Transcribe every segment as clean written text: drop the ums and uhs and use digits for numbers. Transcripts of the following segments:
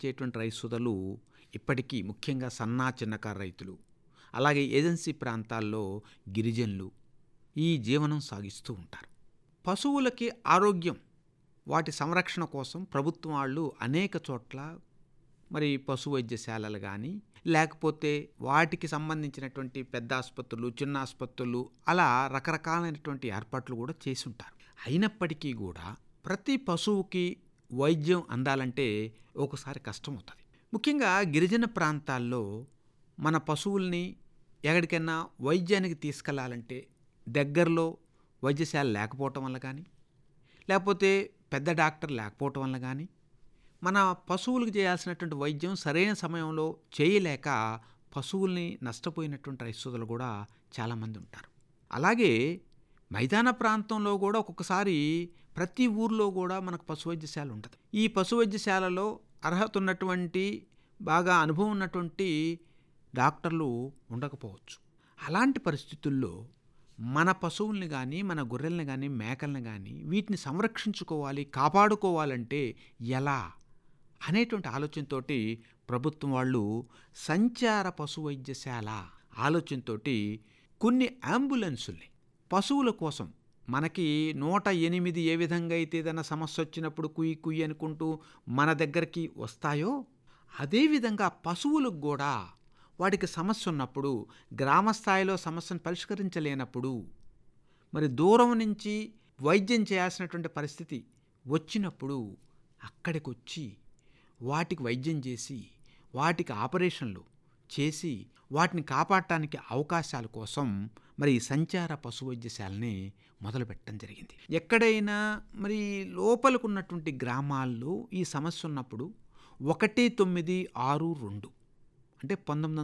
సంపాదించేటువంటి రైతు సోదరులు ఇప్పటికీ ముఖ్యంగా సన్నా చిన్నకారు రైతులు, అలాగే ఏజెన్సీ ప్రాంతాల్లో గిరిజనులు ఈ జీవనం సాగిస్తూ ఉంటారు. పశువులకి ఆరోగ్యం, వాటి సంరక్షణ కోసం ప్రభుత్వం వాళ్ళు అనేక చోట్ల మరి పశు వైద్యశాలలు కానీ, లేకపోతే వాటికి సంబంధించినటువంటి పెద్ద ఆసుపత్రులు, చిన్న ఆసుపత్రులు, అలా రకరకాలైనటువంటి ఏర్పాట్లు కూడా చేసి ఉంటారు. అయినప్పటికీ కూడా ప్రతి పశువుకి వైద్యం అందాలంటే ఒకసారి కష్టమవుతుంది. ముఖ్యంగా గిరిజన ప్రాంతాల్లో మన పశువుల్ని ఎక్కడికైనా వైద్యానికి తీసుకెళ్లాలంటే దగ్గరలో వైద్యశాల లేకపోవటం వల్ల కానీ, లేకపోతే పెద్ద డాక్టర్ లేకపోవటం వల్ల కానీ, మన పశువులకు చేయాల్సినటువంటి వైద్యం సరైన సమయంలో చేయలేక పశువుల్ని నష్టపోయినటువంటి రైతు సోదరులు కూడా చాలామంది ఉంటారు. అలాగే మైదాన ప్రాంతంలో కూడా ఒక్కొక్కసారి ప్రతి ఊర్లో కూడా మనకు పశు వైద్యశాల ఉంటుంది. ఈ పశు వైద్యశాలలో అర్హత ఉన్నటువంటి, బాగా అనుభవం ఉన్నటువంటి డాక్టర్లు ఉండకపోవచ్చు. అలాంటి పరిస్థితుల్లో మన పశువుల్ని కానీ, మన గొర్రెల్ని కానీ, మేకల్ని కానీ వీటిని సంరక్షించుకోవాలి, కాపాడుకోవాలంటే ఎలా అనేటువంటి ఆలోచనతోటి ప్రభుత్వం వాళ్ళు సంచార పశు వైద్యశాల ఆలోచనతోటి కొన్ని అంబులెన్సుల్ని పశువుల కోసం, మనకి 108 ఏ విధంగా అయితే ఏదైనా సమస్య వచ్చినప్పుడు కుయ్యి కుయ్యి అనుకుంటూ మన దగ్గరికి వస్తాయో, అదేవిధంగా పశువులకు కూడా వాటికి సమస్య ఉన్నప్పుడు, గ్రామ స్థాయిలో సమస్యను పరిష్కరించలేనప్పుడు, మరి దూరం నుంచి వైద్యం చేయాల్సినటువంటి పరిస్థితి వచ్చినప్పుడు అక్కడికి వచ్చి వాటికి వైద్యం చేసి, వాటికి ఆపరేషన్లు చేసి వాటిని కాపాడటానికి అవకాశాల కోసం మరి సంచార పశు వైద్యశాలని మొదలుపెట్టడం జరిగింది. ఎక్కడైనా మరి లోపలకు ఉన్నటువంటి గ్రామాల్లో ఈ సమస్య ఉన్నప్పుడు 1962 అంటే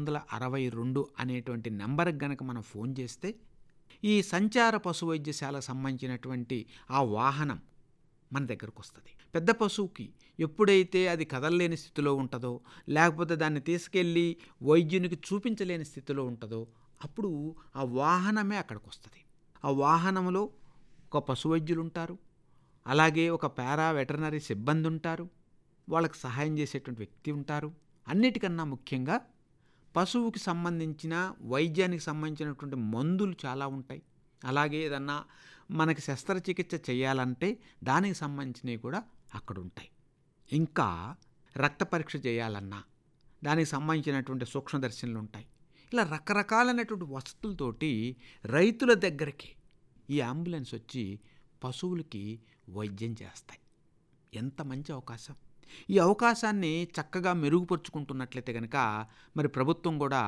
1962 అనేటువంటి నెంబర్కి గనక మనం ఫోన్ చేస్తే ఈ సంచార పశు వైద్యశాలకు సంబంధించినటువంటి ఆ వాహనం మన దగ్గరకు వస్తుంది. పెద్ద పశువుకి ఎప్పుడైతే అది కదలలేని స్థితిలో ఉంటుందో, లేకపోతే దాన్ని తీసుకెళ్ళి వైద్యునికి చూపించలేని స్థితిలో ఉంటుందో, అప్పుడు ఆ వాహనమే అక్కడికి వస్తుంది. ఆ వాహనంలో ఒక పశు వైద్యులు ఉంటారు, అలాగే ఒక పారా వెటర్నరీ సిబ్బంది ఉంటారు, వాళ్ళకి సహాయం చేసేటువంటి వ్యక్తి ఉంటారు. అన్నిటికన్నా ముఖ్యంగా పశువుకి సంబంధించిన వైద్యానికి సంబంధించినటువంటి మందులు చాలా ఉంటాయి. అలాగే ఏదన్నా మనకి శస్త్రచికిత్స చేయాలంటే దానికి సంబంధించినవి కూడా అక్కడ ఉంటాయి. ఇంకా రక్త పరీక్ష చేయాలన్నా దానికి సంబంధించినటువంటి సూక్ష్మదర్శనలు ఉంటాయి. ఇలా రకరకాలైనటువంటి వసతులతోటి రైతుల దగ్గరికి ఈ అంబులెన్స్ వచ్చి పశువులకి వైద్యం చేస్తాయి. ఎంత మంచి అవకాశం! ఈ అవకాశాన్ని చక్కగా మెరుగుపరుచుకుంటున్నట్లయితే కనుక మరి ప్రభుత్వం కూడా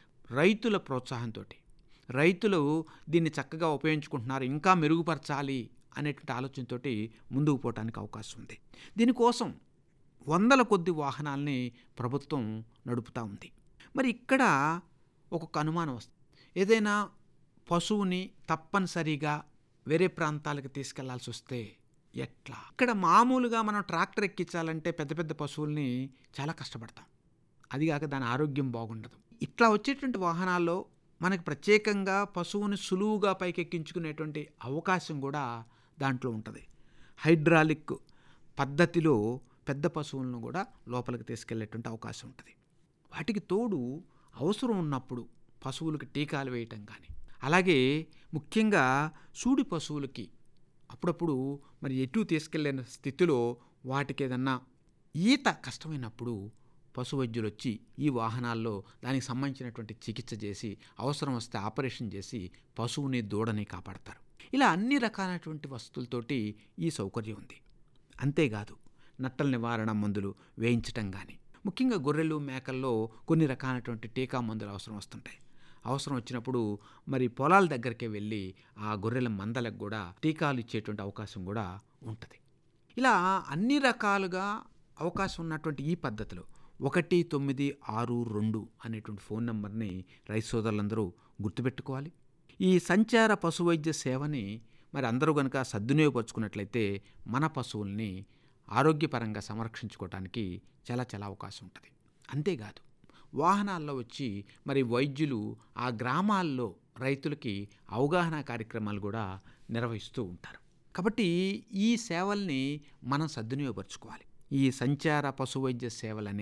రైతుల ప్రోత్సాహంతో, రైతులు దీన్ని చక్కగా ఉపయోగించుకుంటున్నారు, ఇంకా మెరుగుపరచాలి అనేటువంటి ఆలోచనతో ముందుకు పోవడానికి అవకాశం ఉంది. దీనికోసం వందల కొద్ది వాహనాలని ప్రభుత్వం నడుపుతూ ఉంది. మరి ఇక్కడ ఒక్కొక్క అనుమానం వస్తుంది. ఏదైనా పశువుని తప్పనిసరిగా వేరే ప్రాంతాలకు తీసుకెళ్లాల్సి వస్తే ఎట్లా? ఇక్కడ మామూలుగా మనం ట్రాక్టర్ ఎక్కించాలంటే పెద్ద పెద్ద పశువుల్ని చాలా కష్టపడతాం, అదిగాక దాని ఆరోగ్యం బాగుండదు. ఇట్లా వచ్చేటువంటి వాహనాల్లో మనకి ప్రత్యేకంగా పశువుని సులువుగా పైకెక్కించుకునేటువంటి అవకాశం కూడా దాంట్లో ఉంటుంది. హైడ్రాలిక్ పద్ధతిలో పెద్ద పశువులను కూడా లోపలికి తీసుకెళ్లేటువంటి అవకాశం ఉంటుంది. వాటికి తోడు అవసరం ఉన్నప్పుడు పశువులకి టీకాలు వేయటం కానీ, అలాగే ముఖ్యంగా సూడి పశువులకి అప్పుడప్పుడు మరి ఎటు తీసుకెళ్ళిన స్థితిలో వాటికి ఏదన్నా ఈత కష్టమైనప్పుడు పశు వైద్యులు వచ్చి ఈ వాహనాల్లో దానికి సంబంధించినటువంటి చికిత్స చేసి, అవసరం వస్తే ఆపరేషన్ చేసి పశువుని, దూడని కాపాడతారు. ఇలా అన్ని రకాలైనటువంటి వస్తువులతోటి ఈ సౌకర్యం ఉంది. అంతేకాదు నట్టల నివారణ మందులు వేయించటం కానీ, ముఖ్యంగా గొర్రెలు, మేకల్లో కొన్ని రకాలైనటువంటి టీకా మందులు అవసరం వస్తుంటాయి. అవసరం వచ్చినప్పుడు మరి పొలాల దగ్గరికే వెళ్ళి ఆ గొర్రెల మందలకు కూడా టీకాలు ఇచ్చేటువంటి అవకాశం కూడా ఉంటుంది. ఇలా అన్ని రకాలుగా అవకాశం ఉన్నటువంటి ఈ పద్ధతిలో 1962 అనేటువంటి ఫోన్ నెంబర్ని రైతు సోదరులందరూ గుర్తుపెట్టుకోవాలి. ఈ సంచార పశు వైద్య సేవని మరి అందరూ కనుక సద్వినియోగపరుచుకున్నట్లయితే మన పశువుల్ని ఆరోగ్యపరంగా సంరక్షించుకోవడానికి చాలా చాలా అవకాశం ఉంటుంది. అంతేకాదు వాహనాల్లో వచ్చి మరి వైద్యులు ఆ గ్రామాల్లో రైతులకి అవగాహన కార్యక్రమాలు కూడా నిర్వహిస్తూ ఉంటారు. కాబట్టి ఈ సేవల్ని మనం సద్వినియోగపరుచుకోవాలి. ఈ సంచార పశు వైద్య సేవలనే